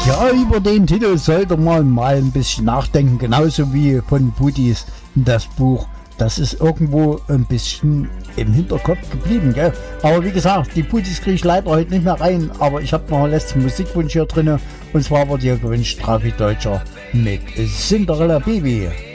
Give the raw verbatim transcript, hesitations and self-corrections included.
Ja, über den Titel sollte man mal ein bisschen nachdenken, genauso wie von Budis das Buch. Das ist irgendwo ein bisschen im Hinterkopf geblieben, gell? Aber wie gesagt, die Budis kriege ich leider heute nicht mehr rein, aber ich habe noch einen letzten Musikwunsch hier drin, und zwar wurde hier gewünscht Trafi Deutscher mit Cinderella Baby.